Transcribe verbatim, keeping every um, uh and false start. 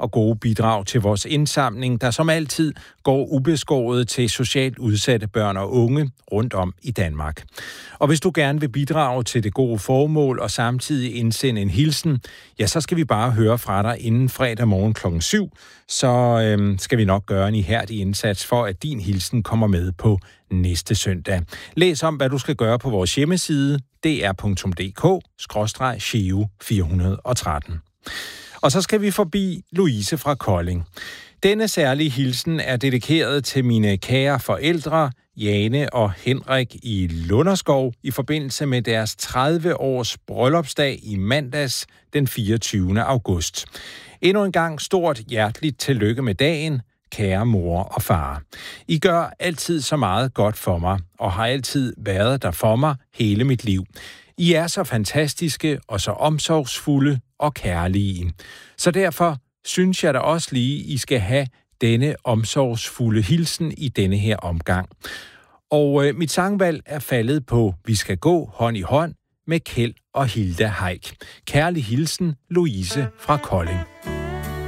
og gode bidrag til vores indsamling, der som altid går ubeskåret til socialt udsatte børn og unge rundt om i Danmark. Og hvis du gerne vil bidrage til det gode formål og samtidig indsende en hilsen, ja, så skal vi bare høre fra dig inden fredag morgen klokken syv, så øhm, skal vi nok gøre en ihærdig indsats for, at din hilsen kommer med på næste søndag. Læs om, hvad du skal gøre på vores hjemmeside, d r punktum d k skråstreg giro fire hundrede og tretten. Og så skal vi forbi Louise fra Kolding. Denne særlige hilsen er dedikeret til mine kære forældre, Jane og Henrik i Lunderskov, i forbindelse med deres tredive års bryllupsdag i mandags den fireogtyvende august. Endnu en gang stort hjerteligt tillykke med dagen, kære mor og far. I gør altid så meget godt for mig, og har altid været der for mig hele mit liv. I er så fantastiske og så omsorgsfulde og kærlige. Så derfor synes jeg da også lige, I skal have denne omsorgsfulde hilsen i denne her omgang. Og øh, mit sangvalg er faldet på Vi skal gå hånd i hånd med Kjeld og Hilda Haik. Kærlig hilsen, Louise fra Kolding.